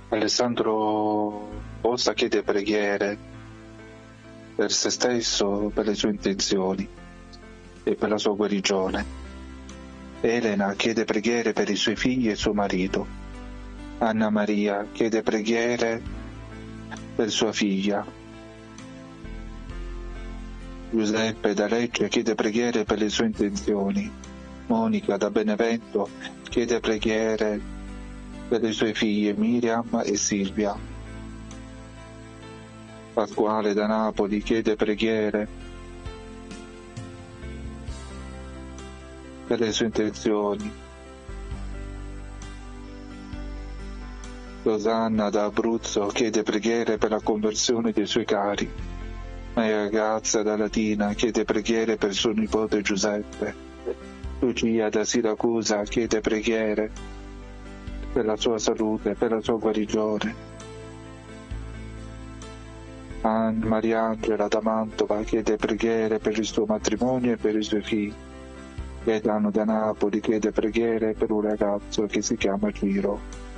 Alessandro Posa chiede preghiere per se stesso, per le sue intenzioni e per la sua guarigione. Elena chiede preghiere per i suoi figli e suo marito. Anna Maria chiede preghiere per sua figlia. Giuseppe da Lecce chiede preghiere per le sue intenzioni. Monica da Benevento chiede preghiere per le sue figlie Miriam e Silvia. Pasquale da Napoli chiede preghiere per le sue intenzioni. Rosanna da Abruzzo chiede preghiere per la conversione dei suoi cari. Maria Grazia da Latina chiede preghiere per suo nipote Giuseppe. Lucia da Siracusa chiede preghiere per la sua salute, per la sua guarigione. Mariangela da Mantova chiede preghiere per il suo matrimonio e per i suoi figli. Gaetano da Napoli chiede preghiere per un ragazzo che si chiama Giro.